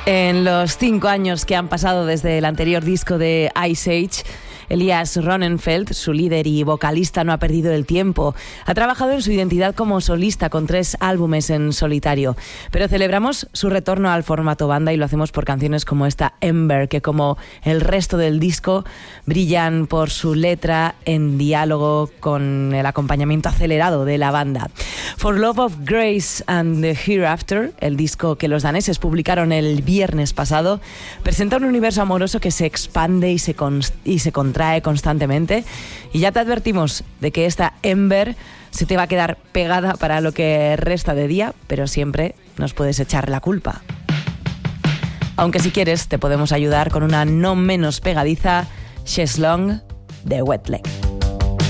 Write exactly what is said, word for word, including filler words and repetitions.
En los cinco años que han pasado desde el anterior disco de Ice Age, Elias Rosenfeld, su líder y vocalista, no ha perdido el tiempo. Ha trabajado en su identidad como solista con tres álbumes en solitario. Pero celebramos su retorno al formato banda y lo hacemos por canciones como esta Ember, que como el resto del disco brillan por su letra en diálogo con el acompañamiento acelerado de la banda. For Love of Grace and the Hereafter, el disco que los daneses publicaron el viernes pasado, presenta un universo amoroso que se expande y se, const- y se contrae constantemente, y ya te advertimos de que esta Ember se te va a quedar pegada para lo que resta de día, pero siempre nos puedes echar la culpa. Aunque si quieres te podemos ayudar con una no menos pegadiza, She's Long de Wet Leg.